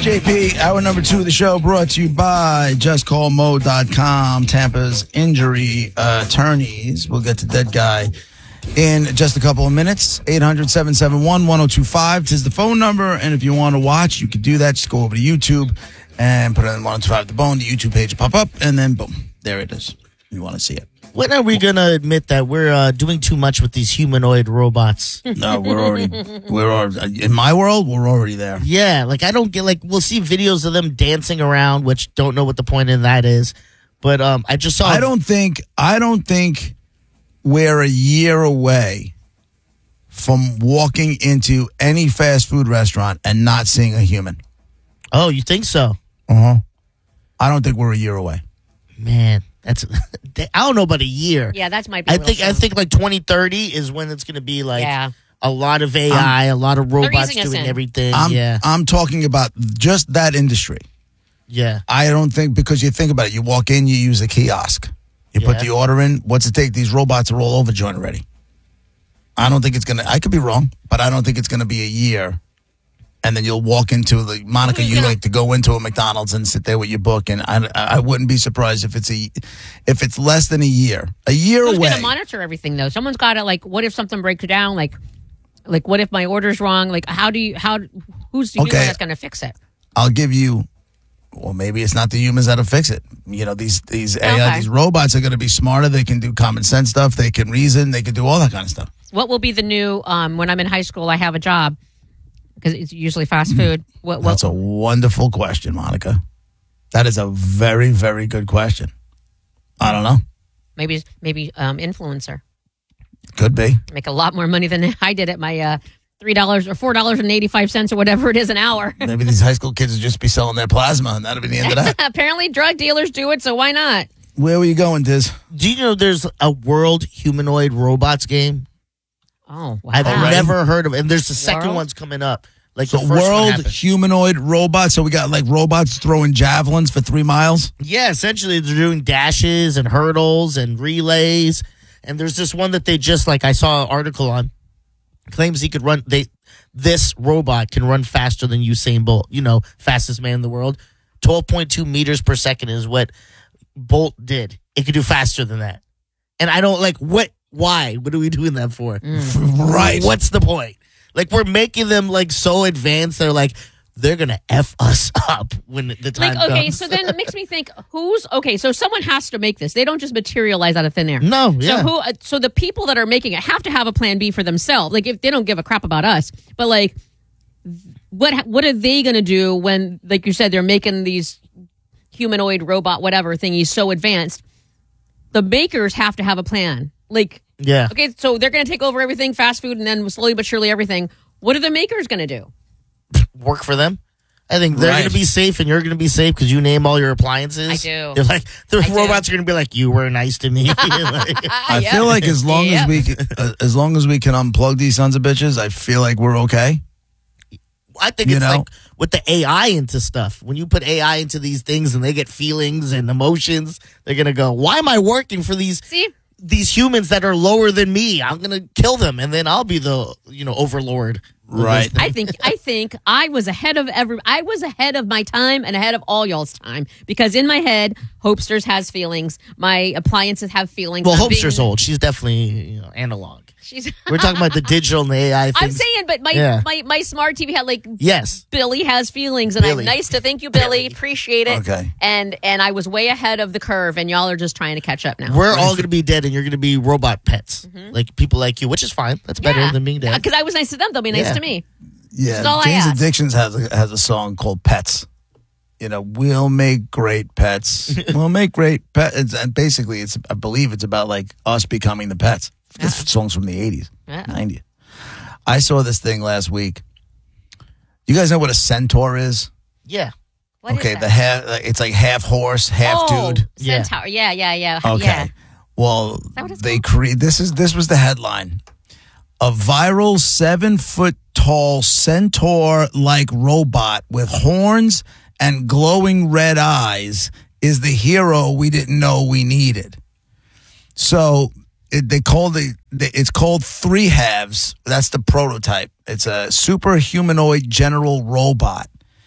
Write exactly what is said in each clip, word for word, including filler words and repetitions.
J P, hour number two of the show brought to you by just call mo dot com, Tampa's injury uh, attorneys. We'll get to Dead Guy in just a couple of minutes. eight hundred, seven seven one, one oh two five is the phone number. And if you want to watch, you can do that. Just go over to YouTube and put in one oh two five The Bone. The YouTube page will pop up, and then boom, there it is. You want to see it. When are we going to admit that we're uh, doing too much with these humanoid robots? No, we're already, we're already, in my world, we're already there. Yeah, like I don't get, like, we'll see videos of them dancing around, which don't know what the point of that is. But um, I just saw. I don't think, I don't think we're a year away from walking into any fast food restaurant and not seeing a human. Oh, you think so? Uh huh. I don't think we're a year away. Man. That's I don't know about a year. Yeah, that's might be. I think soon. I think like twenty thirty is when it's going to be like yeah. a lot of A I, I'm, a lot of robots doing everything. I'm, yeah, I'm talking about just that industry. Yeah, I don't think because you think about it. You walk in, you use a kiosk, you yeah. put the order in. What's it take? These robots are all over joint already. I don't think it's gonna. I could be wrong, but I don't think it's gonna be a year. And then you'll walk into the Monica. You like to go into a McDonald's and sit there with your book, and I, I wouldn't be surprised if it's a, if it's less than a year, a year Who's away. Who's going to monitor everything though? Someone's got to like. What if something breaks down? Like, like what if my order's wrong? Like, how do you how? Who's the okay. human that's going to fix it? I'll give you. Well, maybe it's not the humans that'll fix it. You know, these these A I, okay. these robots are going to be smarter. They can do common sense stuff. They can reason. They can do all that kind of stuff. What will be the new? Um, when I'm in high school, I have a job. Because it's usually fast food. What, what? That's a wonderful question, Monica. That is a very, very good question. I don't know. Maybe, maybe um, influencer. Could be. Make a lot more money than I did at my uh, three dollars or four dollars and eighty-five cents or whatever it is an hour. Maybe these high school kids would just be selling their plasma, and that'll be the end of that. Apparently, drug dealers do it, so why not? Where were you going, Diz? Do you know there's a World Humanoid Robots game? Oh, wow. I've Already? never heard of it. And there's the second World? one's coming up. Like so the first world humanoid robots. So we got like robots throwing javelins for three miles. Yeah, essentially they're doing dashes and hurdles and relays. And there's this one that they just like I saw an article on. Claims he could run. They this robot can run faster than Usain Bolt. You know, fastest man in the world. twelve point two meters per second is what Bolt did. It could do faster than that. And I don't like what. Why? What are we doing that for? Mm. Right. What's the point? Like, we're making them, like, so advanced. They're like, they're going to F us up when the time like, okay, comes. so then it makes me think, who's, okay, so someone has to make this. They don't just materialize out of thin air. No, yeah. So who? Uh, so the people that are making it have to have a plan B for themselves. Like, if they don't give a crap about us. But, like, what what are they going to do when, like you said, they're making these humanoid robot whatever thingies so advanced? The makers have to have a plan. Like, yeah. Okay, so they're going to take over everything, fast food, and then slowly but surely everything. What are the makers going to do? Work for them. I think they're Right. going to be safe, and you're going to be safe because you name all your appliances. I do. They're like the I robots do. are going to be like, "You were nice to me." Like, I Yep. feel like as long Yep. as we can, uh, as long as we can unplug these sons of bitches, I feel like we're okay. I think You it's know? like with the A I into stuff. When you put A I into these things and they get feelings and emotions, they're going to go, "Why am I working for these?" See? These humans that are lower than me, I'm gonna kill them, and then I'll be the you know overlord. Right. I think I think I was ahead of every. I was ahead of my time and ahead of all y'all's time because in my head, Hopesters has feelings. My appliances have feelings. Well, I'm Hopester's being- old. She's definitely you know, analog. She's. We're talking about the digital and the A I things. I'm saying, but my, Yeah. my my smart T V had like Yes. Billy has feelings, and Billy. I'm nice to thank you, Billy. Billy. Appreciate it. Okay. And and I was way ahead of the curve, and y'all are just trying to catch up now. We're all going to be dead, and you're going to be robot pets, like people like you, which is fine. That's better than being dead. Because I was nice to them, they'll be nice Yeah. to me. Yeah, That's all I Jane's ask. Addictions has a, has a song called "Pets." You know, we'll make great pets. We'll make great pets, and basically, it's I believe it's about like us becoming the pets. This song's from the eighties, Yeah. nineties. I saw this thing last week. You guys know what a centaur is? Yeah. What is okay, that? the half it's like half horse, half oh, dude. Yeah. Centaur. Yeah, yeah, yeah. Okay. Yeah. Well, that what it's they called? create this is this was the headline. A viral seven foot tall centaur like robot with horns and glowing red eyes is the hero we didn't know we needed. So it, they call the, the it's called Three Halves. That's the prototype. It's a super humanoid general robot.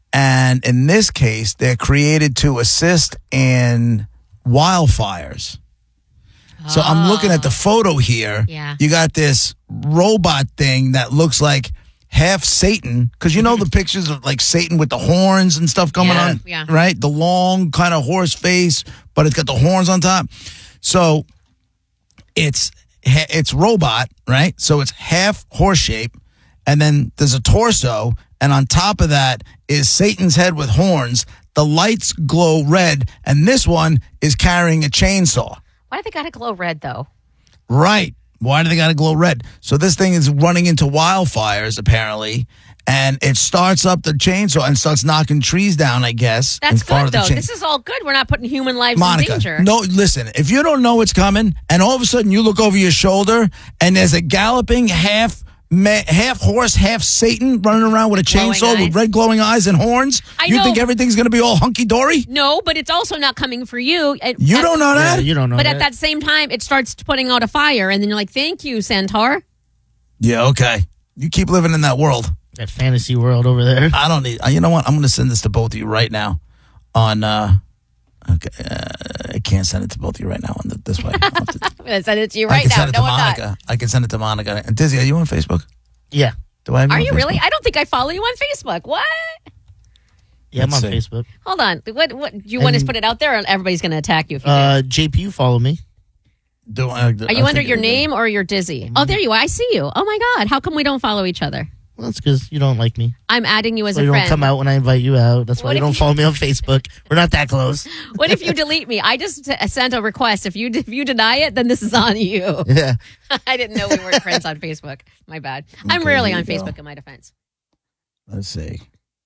And in this case, they're created to assist in wildfires. So I'm looking at the photo here. Yeah. You got this robot thing that looks like half Satan, because you know the pictures of like Satan with the horns and stuff coming Yeah, on, yeah. right? The long kind of horse face, but it's got the horns on top. So it's it's robot, right? So it's half horse shape, and then there's a torso, and on top of that is Satan's head with horns. The lights glow red, and this one is carrying a chainsaw. Why do they gotta glow red though? Right. Why do they got to glow red? So this thing is running into wildfires, apparently, and it starts up the chainsaw and starts knocking trees down, I guess. That's in front good of the though. chain- This is all good. We're not putting human lives Monica, in danger. no, listen, if you don't know what's coming, and all of a sudden you look over your shoulder, and there's a galloping half ma- half horse, half Satan running around with a Glowing chainsaw eyes. with red glowing eyes and horns, I you know. think everything's going to be all hunky-dory? No, but it's also not coming for you. At- You at- don't know Yeah, that? you don't know But that. at that same time, it starts putting out a fire, and then you're like, "Thank you, Centaur." Yeah, okay. You keep living in that world. That fantasy world over there. I don't need. uh, You know what? I'm going to send this to both of you right now. On uh, okay, uh, I can't send it to both of you right now on the, this way. I'll have to- I'm gonna send it to you I right can now. send it No, to I'm not. Monica. I can send it to Monica. And Dizzy, are you on Facebook? Yeah. Do I have Are on you Facebook? really? I don't think I follow you on Facebook. What? Yeah, I'm Let's on see. Facebook. Hold on. What? What? Do you want to And- put it out there, or everybody's going to attack you? If you Uh, J P, you follow me. Do I, do? Are you under your name or your Dizzy? Oh, there you are. I see you. Oh my God. How come we don't follow each other? Well, that's because you don't like me. I'm adding you as So a you friend. don't come out when I invite you out. That's why What you if don't you- follow me on Facebook. We're not that close. What if you delete me? I just t- sent a request. If you if you deny it, then this is on you. Yeah. I didn't know we weren't friends on Facebook. My bad. I'm Okay, rarely here on you go. Facebook in my defense. Let's see.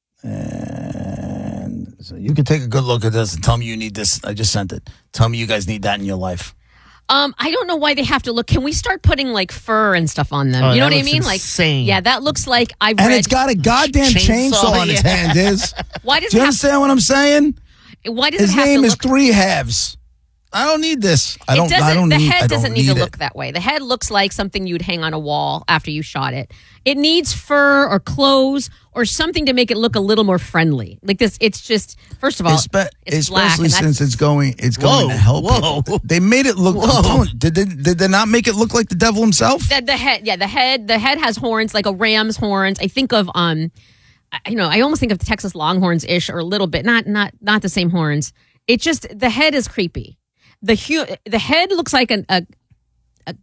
And so you can take a good look at this and tell me you need this. I just sent it. Tell me you guys need that in your life. Um, I don't know why they have to look. Can we start putting like fur and stuff on them? Oh, you know that what I looks mean? insane. Like, yeah, that looks like I've And read. it's got a goddamn chainsaw, Chainsaw, on its yeah. hand, Diz. why does Do you it have? understand what I'm saying? Why does His it have name to is look? Three Halves. I don't need this. I don't. it doesn't. I don't the need. head I don't doesn't need, to it. look that way. The head looks like something you'd hang on a wall after you shot it. It needs fur or clothes or something to make it look a little more friendly. Like this, it's just first of all, Espe- it's black, especially and that's- since it's going, it's going Whoa, to help whoa. people. They made it look. I'm Whoa. telling you, did they, did they not make it look like the devil himself? The, the head, yeah, the head, the head has horns like a ram's horns. I think of um, I- you know, I almost think of the Texas Longhorns ish or a little bit, not not not the same horns. It just the head is creepy. The hu- the head looks like an, a, a,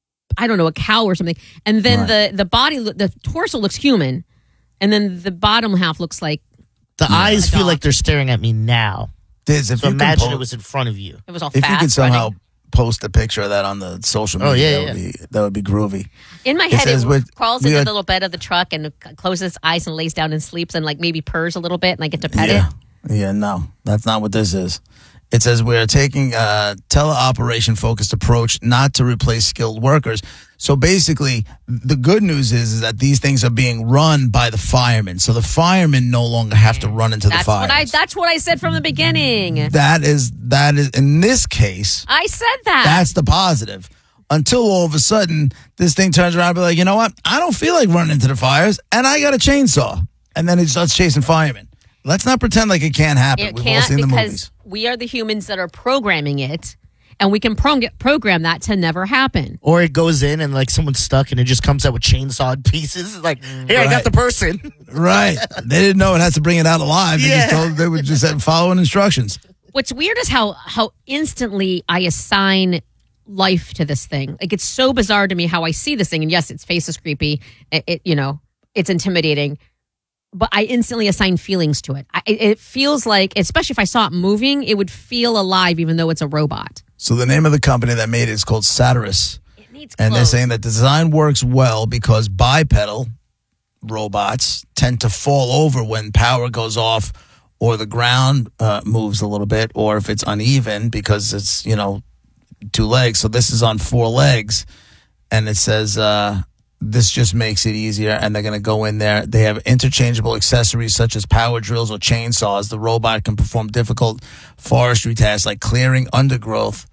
I don't know, a cow or something, and then Right. the the body, lo- the torso looks human, and then the bottom half looks like The eyes A feel dog. like they're staring at me now. Diz, if So you can imagine po- it was in front of you. it was all if fast. you could somehow running. post a picture of that on the social media, Oh, yeah, that yeah. would be that would be groovy. In my It head, says it with- crawls we into are- the little bed of the truck and closes its eyes and lays down and sleeps and like maybe purrs a little bit and I get to pet yeah, it. yeah, no, that's not what this is. It says we're taking a teleoperation focused approach, not to replace skilled workers. So basically, the good news is, is that these things are being run by the firemen. So the firemen no longer have to run into That's the fires. what I. That's what I said from the beginning. that is that is in this case. I said that. That's the positive. Until all of a sudden, this thing turns around and be like, you know what? I don't feel like running into the fires, and I got a chainsaw. And then it starts chasing firemen. Let's not pretend like it can't happen. It We've all can't seen the because movies. we are the humans that are programming it, and we can pro- program that to never happen. Or it goes in and like someone's stuck and it just comes out with chainsawed pieces. It's like, here, I Right. got the person. Right. They didn't know it has to bring it out alive. They just Yeah. told they were just following instructions. What's weird is how how instantly I assign life to this thing. Like it's so bizarre to me how I see this thing. And yes, its face is creepy. It, it you know, it's intimidating. But I instantly assign feelings to it. I, it. It feels like, especially if I saw it moving, it would feel alive, even though it's a robot. So the name of the company that made it is called Satirus. It needs And they're clothes. saying that the design works well because bipedal robots tend to fall over when power goes off or the ground uh, moves a little bit, or if it's uneven because it's, you know, two legs. So this is on four legs. And it says uh, this just makes it easier. And they're going to go in there. They have interchangeable accessories such as power drills or chainsaws. The robot can perform difficult forestry tasks like clearing undergrowth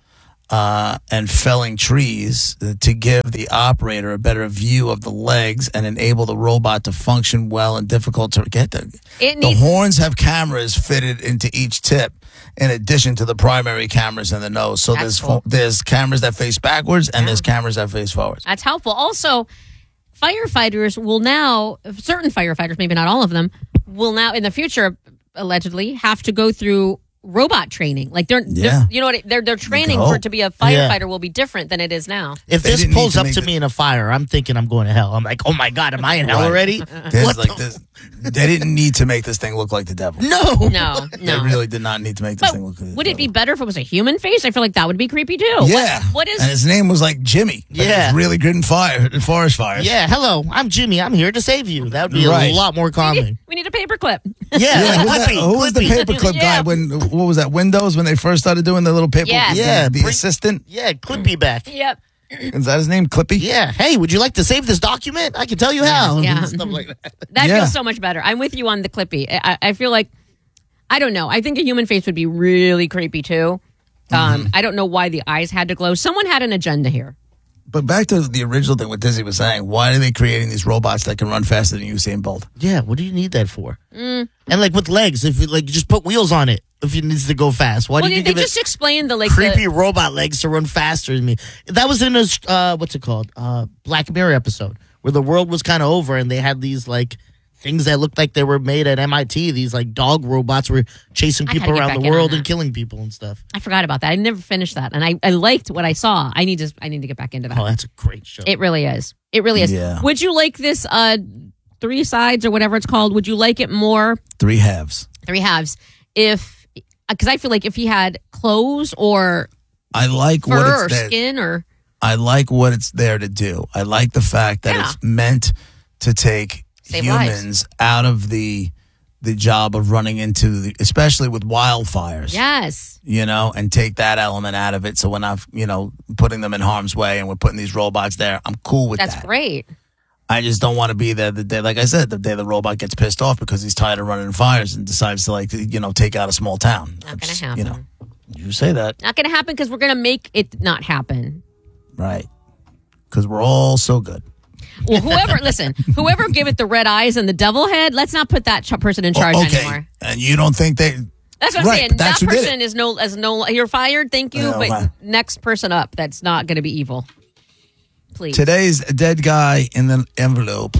uh, and felling trees to give the operator a better view of the legs and enable the robot to function well and difficult to get. The, It the needs- horns have cameras fitted into each tip in addition to the primary cameras in the nose. So That's there's cool. fo- there's cameras that face backwards and there's cameras that face forwards. That's helpful. Also, firefighters will now, certain firefighters, maybe not all of them, will now in the future allegedly have to go through robot training. Like they're, Yeah. they're you know what, their their training hope. for to be a firefighter will be different than it is now. If They this didn't pulls need to up make to the- me in a fire, I'm thinking I'm going to hell. I'm like, oh my God, am I in hell Right. already? There's What like the- this, they didn't need to make this thing look like the devil. No. No, They no. really did not need to make this But thing look like the would it devil. be better if it was a human face? I feel like that would be creepy too. What- Yeah. what is And his name was like Jimmy. Like, Yeah. he was really good in fire, in forest fires. Yeah, hello, I'm Jimmy. I'm here to save you. That would be Right. a lot more calming. we need a paperclip. Yeah, Yeah, who's that- Clippy, who was the Clippy. paperclip Yeah. guy when, what was that, Windows, when they first started doing the little paper? Yes. Yeah, The, the bring- assistant? Yeah, Clippy back. Yep. Is that his name, Clippy? Yeah. Hey, would you like to save this document? I can tell you how. Yeah. Stuff like that. That Yeah. feels so much better. I'm with you on the Clippy. I, I feel like, I don't know. I think a human face would be really creepy too. Um, I don't know why the eyes had to glow. Someone had an agenda here. But back to the original thing what Dizzy was saying. Why are they creating these robots that can run faster than Usain Bolt? Yeah, what do you need that for? And like with legs, if you like, just put wheels on it if it needs to go fast. Why Well, do they, you they give just it explained the like creepy the, robot legs to run faster than me? That was in a uh, what's it called? Uh, Black Mirror episode where the world was kind of over and they had these like things that looked like they were made at M I T. These like dog robots were chasing I people gotta get around back the in on world that. and killing people and stuff. I forgot about that. I never finished that, and I, I liked what I saw. I need to I need to get back into that. Oh, that's a great show. It really is. It really is. Yeah. Would you like this uh three sides or whatever it's called? Would you like it more Three halves. three halves if because I feel like if he had clothes or I like what fur or it's there. skin or I like what it's there to do. I like the fact that Yeah. it's meant to take Save humans out of the the job of running into the, especially with wildfires. yes. You know, and take that element out of it. So we're not, you know, putting them in harm's way and we're putting these robots there. I'm cool with That's that. great. I just don't want to be there the day, like I said, the day the robot gets pissed off because he's tired of running fires and decides to, like, you know, take out a small town. Not It's, gonna happen. You know, you say that, Not going to happen because we're going to make it not happen. right? Because we're all so good. Well, whoever, listen, whoever gave it the red eyes and the devil head, let's not put that ch- person in charge Oh, okay. anymore. And you don't think they. That's what I'm Right, saying. but That that's who did person is no, as no, you're fired. Thank you. Oh, but wow. next person up, that's not going to be evil. Please. Today's dead guy in the envelope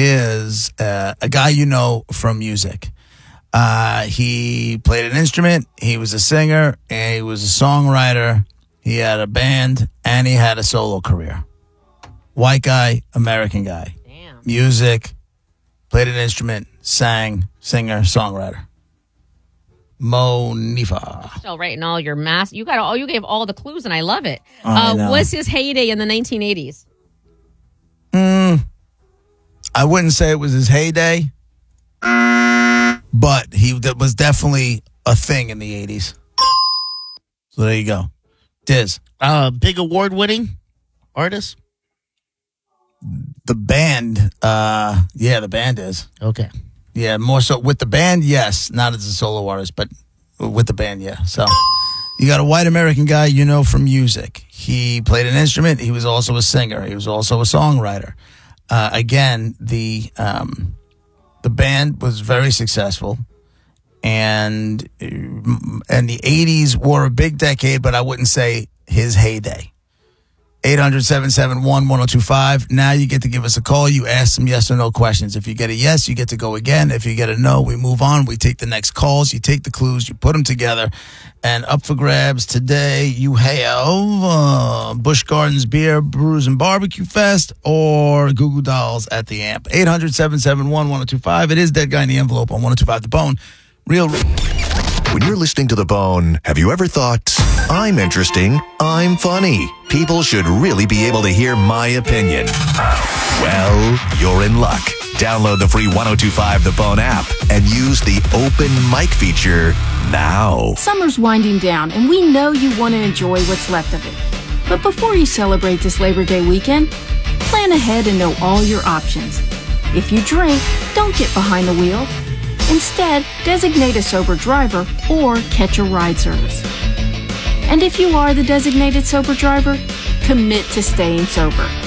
is uh, a guy you know from music. Uh, he played an instrument, he was a singer, and he was a songwriter. He had a band, and he had a solo career. White guy, American guy. Damn. Music, played an instrument, sang, singer, songwriter. Mo Nifa. So right in all your mass, you got all you gave all the clues, and I love it. I Uh, know. was his heyday in the nineteen eighties? I wouldn't say it was his heyday, but he that was definitely a thing in the eighties. So there you go. Diz, Uh, big award winning artist. the band, uh, yeah, the band is. Okay. Yeah, more so with the band, yes. Not as a solo artist, but with the band, yeah. So you got a white American guy you know from music. He played an instrument. He was also a singer. He was also a songwriter. Uh, again, the um, the band was very successful, and and the eighties were a big decade, but I wouldn't say his heyday. eight hundred, seven seven one, one oh two five. Now you get to give us a call. You ask some yes or no questions. If you get a yes, you get to go again. If you get a no, we move on. We take the next calls. You take the clues. You put them together. And up for grabs today, you have uh, Busch Gardens Beer, Brews, and Barbecue Fest or Goo Goo Dolls at the Amp. eight hundred, seven seven one, one oh two five. It is Dead Guy in the Envelope on one oh two five The Bone. Real. When you're listening to The Bone, have you ever thought, I'm interesting, I'm funny, people should really be able to hear my opinion? Well, you're in luck. Download the free one oh two five The Bone app and use the open mic feature now. Summer's winding down, and we know you want to enjoy what's left of it. But before you celebrate this Labor Day weekend, plan ahead and know all your options. If you drink, don't get behind the wheel. Instead, designate a sober driver or catch a ride service. And if you are the designated sober driver, commit to staying sober.